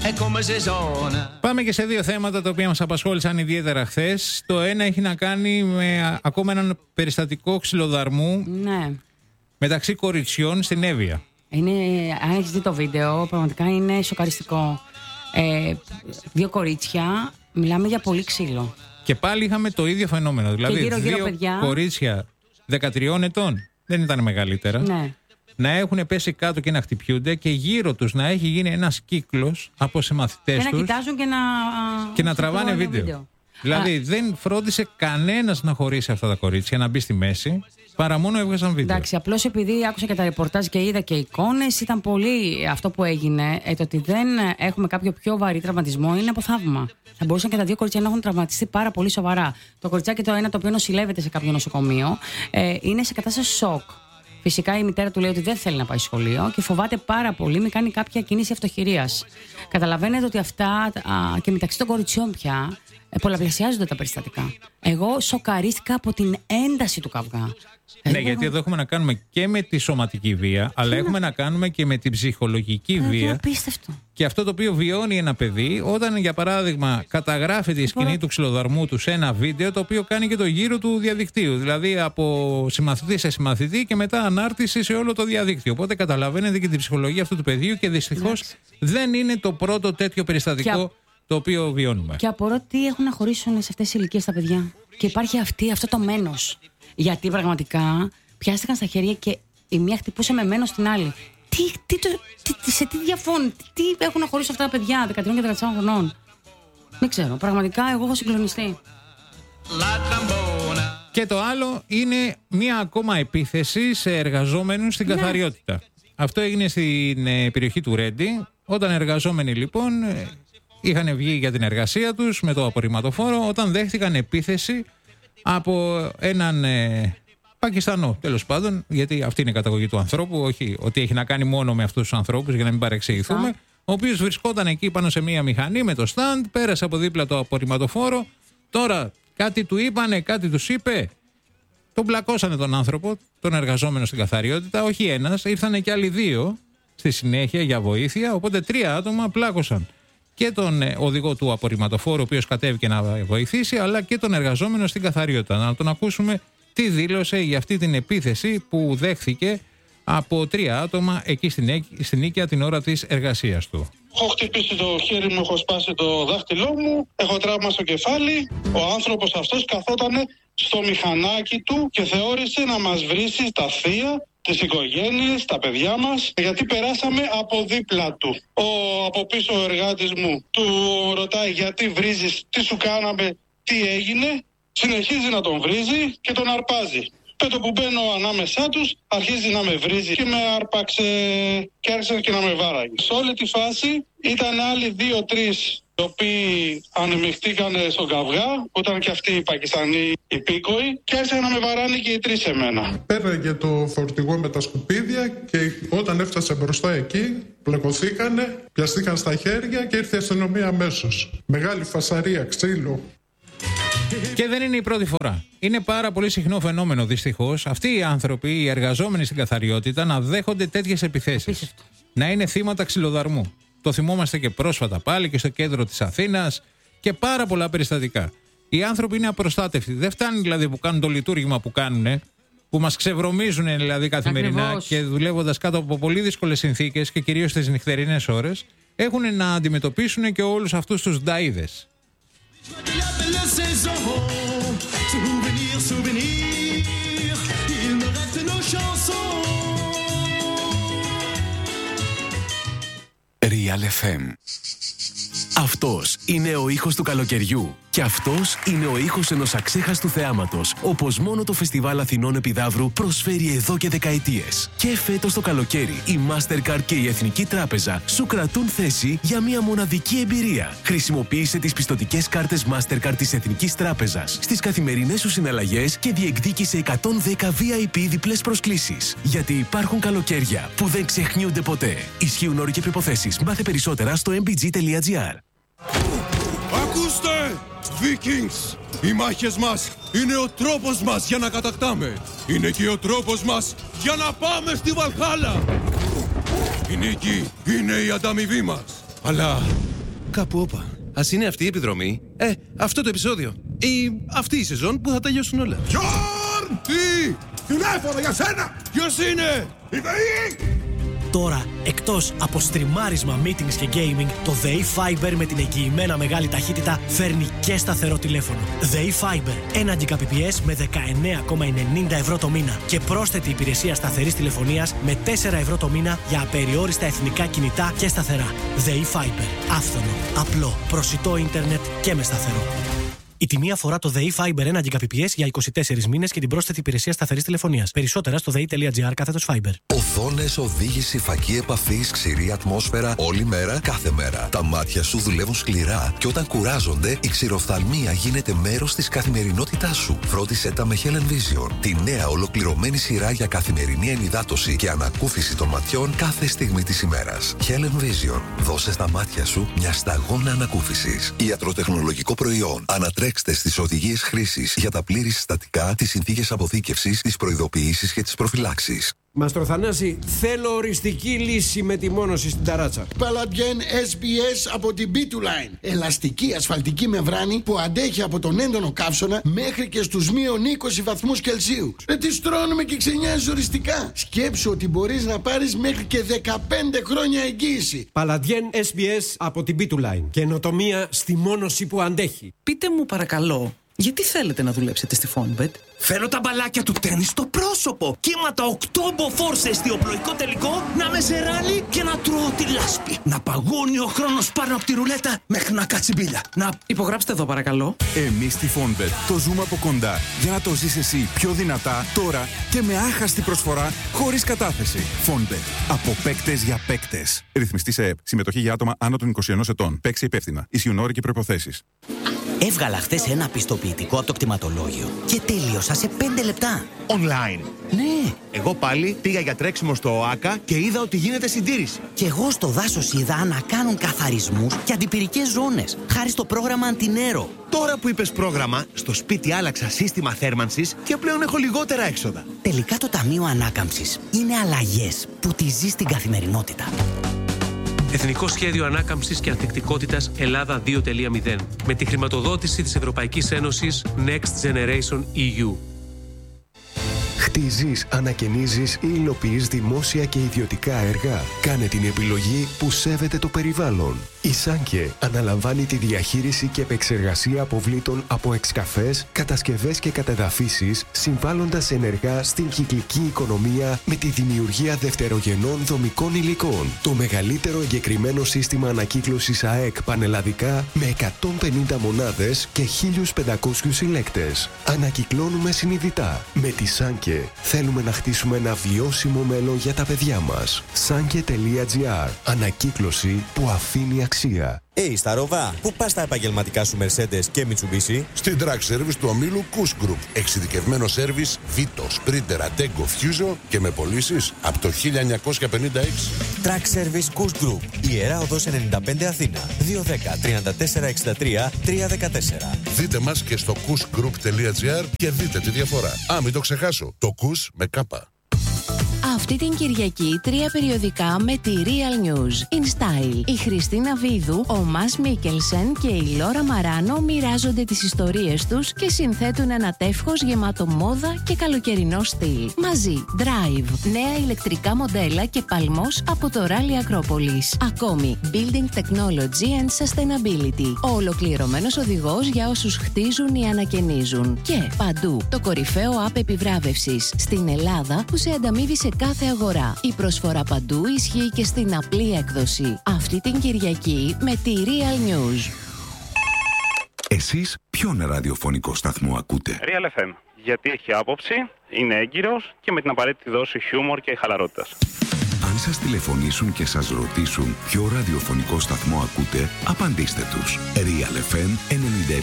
Πάμε και σε δύο θέματα τα οποία μας απασχόλησαν ιδιαίτερα χθες. Το ένα έχει να κάνει με ακόμα έναν περιστατικό ξυλοδαρμού μεταξύ κοριτσιών στην Εύβοια. Αν έχεις δει το βίντεο, πραγματικά είναι σοκαριστικό. Δύο κορίτσια, μιλάμε για πολύ ξύλο. Και πάλι είχαμε το ίδιο φαινόμενο. Δηλαδή, γύρω, δύο παιδιά, κορίτσια 13 ετών, δεν ήταν μεγαλύτερα, να έχουν πέσει κάτω και να χτυπιούνται και γύρω τους να έχει γίνει ένας κύκλος από συμμαθητές τους. Και να κοιτάζουν και να τραβάνε βίντεο. Δηλαδή δεν φρόντισε κανένας να χωρίσει αυτά τα κορίτσια, να μπει στη μέση, παρά μόνο έβγαζαν βίντεο. Εντάξει, απλώς επειδή άκουσα και τα ρεπορτάζ και είδα και εικόνες, ήταν πολύ αυτό που έγινε. Το ότι δεν έχουμε κάποιο πιο βαρύ τραυματισμό είναι από θαύμα. Θα μπορούσαν και τα δύο κορίτσια να έχουν τραυματιστεί πάρα πολύ σοβαρά. Το κοριτσάκι το ένα, το οποίο νοσηλεύεται σε κάποιο νοσοκομείο, είναι σε κατάσταση σοκ. Φυσικά η μητέρα του λέει ότι δεν θέλει να πάει σχολείο και φοβάται πάρα πολύ μην κάνει κάποια κίνηση αυτοχειρίας. Καταλαβαίνετε ότι αυτά και μεταξύ των κοριτσιών πια πολλαπλασιάζονται τα περιστατικά. Εγώ σοκαρίστηκα από την ένταση του καυγά. Ναι, γιατί εδώ έχουμε να κάνουμε και με τη σωματική βία, αλλά έχουμε να κάνουμε και με την ψυχολογική βία. Είναι απίστευτο. Και αυτό το οποίο βιώνει ένα παιδί όταν, για παράδειγμα, καταγράφεται η σκηνή του ξυλοδαρμού του σε ένα βίντεο το οποίο κάνει και το γύρο του διαδικτύου. Δηλαδή από συμμαθητή σε συμμαθητή και μετά ανάρτηση σε όλο το διαδίκτυο. Οπότε καταλαβαίνετε και την ψυχολογία αυτού του παιδιού και δυστυχώς δεν είναι το πρώτο τέτοιο περιστατικό το οποίο βιώνουμε. Και απορώ τι έχουν να χωρίσουν σε αυτές τις ηλικίες τα παιδιά. Και υπάρχει αυτό το μένος. Γιατί πραγματικά πιάστηκαν στα χέρια και η μία χτυπούσε με μένος την άλλη. Σε τι διαφώνουν, τι έχουν να χωρίσουν αυτά τα παιδιά 13 και 14 χρονών. Δεν ξέρω, πραγματικά εγώ έχω συγκλονιστεί. Και το άλλο είναι μία ακόμα επίθεση σε εργαζόμενους στην καθαριότητα. Αυτό έγινε στην περιοχή του Ρέντι, όταν εργαζόμενοι λοιπόν είχαν βγει για την εργασία τους με το απορριμματοφόρο, όταν δέχτηκαν επίθεση από έναν Πακιστανό, τέλος πάντων, γιατί αυτή είναι η καταγωγή του ανθρώπου, όχι ότι έχει να κάνει μόνο με αυτούς τους ανθρώπους, για να μην παρεξηγηθούμε, ο οποίος βρισκόταν εκεί πάνω σε μία μηχανή με το stand, πέρασε από δίπλα το απορριμματοφόρο, τώρα κάτι του είπανε, κάτι τους είπε, τον πλακώσανε τον άνθρωπο, τον εργαζόμενο στην καθαριότητα, όχι ένας, ήρθανε και άλλοι δύο στη συνέχεια για βοήθεια, οπότε 3 άτομα πλάκωσαν και τον οδηγό του απορριμματοφόρου, ο οποίος κατέβηκε να βοηθήσει, αλλά και τον εργαζόμενο στην καθαριότητα. Να τον ακούσουμε τι δήλωσε για αυτή την επίθεση που δέχθηκε από 3 άτομα εκεί στην οίκια την ώρα της εργασίας του. Έχω χτυπήσει το χέρι μου, έχω σπάσει το δάχτυλό μου, έχω τραύμα στο κεφάλι. Ο άνθρωπος αυτός καθότανε στο μηχανάκι του και θεώρησε να μας βρίσει τα θεία, τις οικογένειες, τα παιδιά μας, γιατί περάσαμε από δίπλα του. Ο από πίσω ο εργάτης μου του ρωτάει γιατί βρίζεις, τι σου κάναμε, τι έγινε. Συνεχίζει να τον βρίζει και τον αρπάζει. Πέτω που μπαίνω ανάμεσά τους, αρχίζει να με βρίζει και με άρπαξε και άρχισε και να με βάραγε. Σε όλη τη φάση ήταν άλλοι 2-3 οι οποίοι ανεμιχτήκανε στον καυγά, που ήταν και αυτοί οι Πακιστανοί υπήκοοι, και άρχισαν να με βαράνε και οι 3 σε μένα. Πέραγε το φορτηγό με τα σκουπίδια και όταν έφτασε μπροστά εκεί, πλακωθήκανε, πιαστήκαν στα χέρια και ήρθε η αστυνομία αμέσως. Μεγάλη φασαρία, ξύλο. Και δεν είναι η πρώτη φορά. Είναι πάρα πολύ συχνό φαινόμενο, δυστυχώς, αυτοί οι άνθρωποι, οι εργαζόμενοι στην καθαριότητα, να δέχονται τέτοιες επιθέσεις. Να είναι θύματα ξυλοδαρμού. Το θυμόμαστε και πρόσφατα πάλι και στο κέντρο της Αθήνας και πάρα πολλά περιστατικά. Οι άνθρωποι είναι απροστάτευτοι. Δεν φτάνει δηλαδή που κάνουν το λειτουργήμα που κάνουν, που μας ξεβρωμίζουν δηλαδή καθημερινά. Ακριβώς. Και δουλεύοντας κάτω από πολύ δύσκολες συνθήκες και κυρίως τις νυχτερινές ώρες, έχουν να αντιμετωπίσουν και όλους αυτούς τους νταΐδες. Real FM. Αυτός είναι ο ήχος του καλοκαιριού. Και αυτός είναι ο ήχος ενός αξέχαστου θεάματος, όπως μόνο το Φεστιβάλ Αθηνών Επιδαύρου προσφέρει εδώ και δεκαετίες. Και φέτος το καλοκαίρι, η Mastercard και η Εθνική Τράπεζα σου κρατούν θέση για μια μοναδική εμπειρία. Χρησιμοποίησε τις πιστωτικές κάρτες Mastercard της Εθνικής Τράπεζας στις καθημερινές σου συναλλαγές και διεκδίκησε 110 VIP διπλές προσκλήσεις. Γιατί υπάρχουν καλοκαίρια που δεν ξεχνιούνται ποτέ. Ισχύουν όροι και προϋποθέσεις. Μάθε περισσότερα στο mbg.gr. Ακούστε! Vikings! Οι μάχες μας είναι ο τρόπος μας για να κατακτάμε. Είναι και ο τρόπος μας για να πάμε στη Βαλχάλα. Η νίκη είναι η ανταμοιβή μας. Αλλά Κάπου όπα. Ας είναι αυτή η επιδρομή, αυτό το επεισόδιο ή αυτή η σεζόν που θα τελειώσουν όλα. Γιώργ! Τι! Τηλέφωνο για σένα! Ποιος είναι? Η ΔΕΗ! Τώρα, εκτός από στριμάρισμα, meetings και gaming, το ΔΕΗ Fiber με την εγγυημένα μεγάλη ταχύτητα φέρνει και σταθερό τηλέφωνο. ΔΕΗ Fiber, 1 Gbps με 19,90 ευρώ το μήνα και πρόσθετη υπηρεσία σταθερής τηλεφωνίας με 4 ευρώ το μήνα για απεριόριστα εθνικά κινητά και σταθερά. ΔΕΗ Fiber, άφθονο, απλό, προσιτό ίντερνετ και με σταθερό. Η τιμή αφορά το ΔΕΗ Fiber 1 Gbps για 24 μήνες και την πρόσθετη υπηρεσία σταθερής τηλεφωνίας. Περισσότερα στο dei.gr/Fiber. Οθόνες, οδήγηση, φακή επαφής, ξηρή ατμόσφαιρα, όλη μέρα, κάθε μέρα. Τα μάτια σου δουλεύουν σκληρά και όταν κουράζονται, η ξηροφθαλμία γίνεται μέρος της καθημερινότητάς σου. Φρόντισέ τα με Helen Vision, τη νέα ολοκληρωμένη σειρά για καθημερινή ενυδάτωση και ανακούφιση των ματιών κάθε στιγμή της ημέρας. Helen Vision, δώσε στα μάτια σου μια σταγόνα ανακούφισης. Ιατροτεχνολογικό προϊόν. Ανατρέξτε στις οδηγίες χρήσης για τα πλήρη συστατικά, τις συνθήκες αποθήκευσης, τις προειδοποιήσεις και τις προφυλάξεις. Μαστρο Θανάση, θέλω οριστική λύση με τη μόνωση στην ταράτσα. Παλαντιέν SBS από την B2Line. Ελαστική ασφαλτική μεμβράνη που αντέχει από τον έντονο καύσωνα μέχρι και στους μείον 20 βαθμούς Κελσίου. Τι στρώνουμε και ξενιάζει οριστικά. Σκέψου ότι μπορείς να πάρεις μέχρι και 15 χρόνια εγγύηση. Παλαντιέν SBS από την B2Line. Καινοτομία στη μόνωση που αντέχει. Πείτε μου παρακαλώ, γιατί θέλετε να δουλέψετε στη Fonbet? Θέλω τα μπαλάκια του τένις στο πρόσωπο. Κύματα 8 μποφόρ σε εστιοπλοϊκό τελικό, να με σε ράλι και να τρώω τη λάσπη. Να παγώνει ο χρόνος πάνω από τη ρουλέτα μέχρι να κάτσει μπίλια. Να υπογράψτε εδώ παρακαλώ. Εμείς στη Fonbet το ζούμε από κοντά για να το ζεις εσύ πιο δυνατά τώρα και με άχαστη προσφορά χωρίς κατάθεση. Fonbet. Από παίκτες για παίκτες. Ρυθμιστή σε ΕΠ. Συμμετοχή για άτομα άνω των 21 ετών. Παίξει υπεύθυνα. Ισχύουν όροι και προϋποθέσεις. Έβγαλα χθες ένα πιστοποιητικό από το κτηματολόγιο και τέλειωσα σε 5 λεπτά. Online. Ναι. Εγώ πάλι πήγα για τρέξιμο στο ΟΑΚΑ και είδα ότι γίνεται συντήρηση. Και εγώ στο δάσος είδα να κάνουν καθαρισμούς και αντιπυρικές ζώνες, χάρη στο πρόγραμμα Αντινέρο. Τώρα που είπες πρόγραμμα, στο σπίτι άλλαξα σύστημα θέρμανσης και πλέον έχω λιγότερα έξοδα. Τελικά το Ταμείο Ανάκαμψης είναι αλλαγές που τη ζεις στην καθημερινότητα. Εθνικό Σχέδιο Ανάκαμψης και Ανθεκτικότητας Ελλάδα 2.0 με τη χρηματοδότηση της Ευρωπαϊκής Ένωσης Next Generation EU. Χτίζεις, ανακαινίζεις ή υλοποιείς δημόσια και ιδιωτικά έργα. Κάνε την επιλογή που σέβεται το περιβάλλον. Η Σάνκε αναλαμβάνει τη διαχείριση και επεξεργασία αποβλήτων από εξκαφές, κατασκευές και κατεδαφίσεις, συμβάλλοντας ενεργά στην κυκλική οικονομία με τη δημιουργία δευτερογενών δομικών υλικών. Το μεγαλύτερο εγκεκριμένο σύστημα ανακύκλωσης ΑΕΚ πανελλαδικά με 150 μονάδες και 1.500 συλλέκτες. Ανακυκλώνουμε συνειδητά. Με τη Σάνκε θέλουμε να χτίσουμε ένα βιώσιμο μέλλον για τα παιδιά μας. Sanke.gr. Ανακύκλωση που αφήνει αξία. Στα Ροβά, πού πας τα επαγγελματικά σου Mercedes και Mitsubishi? Στην Track Service του ομίλου Kuss Group. Εξειδικευμένο σέρβις Vito, Sprinter, Ateco, Fuso και με πωλήσεις από το 1956. Track Service Kuss Group. Ιερά Οδός 95 Αθήνα. 210 34 63 314. Δείτε μας και στο kussgroup.gr και δείτε τη διαφορά. Μην το ξεχάσω. Το Kuss με κάπα. Αυτή την Κυριακή 3 περιοδικά με τη Real News. In Style. Η Χριστίνα Βίδου, ο Μας Μίκελσεν και η Λόρα Μαράνο μοιράζονται τις ιστορίες τους και συνθέτουν ένα τεύχος γεμάτο μόδα και καλοκαιρινό στυλ. Μαζί, Drive, νέα ηλεκτρικά μοντέλα και παλμός από το Rally Acropolis. Ακόμη, Building Technology and Sustainability. Ο ολοκληρωμένος οδηγός για όσους χτίζουν ή ανακαινίζουν. Και παντού, το κορυφαίο app επιβράβευσης στην Ελλάδα που σε ανταμείβει σε κάθε αγορά. Η προσφορά παντού ισχύει και στην απλή έκδοση. Αυτή την Κυριακή με τη Real News. Εσείς ποιον ραδιοφωνικό σταθμό ακούτε? Real FM. Γιατί έχει άποψη, είναι έγκυρος και με την απαραίτητη δόση χιούμορ και χαλαρότητας. Αν σας τηλεφωνήσουν και σας ρωτήσουν ποιο ραδιοφωνικό σταθμό ακούτε, απαντήστε τους. Real FM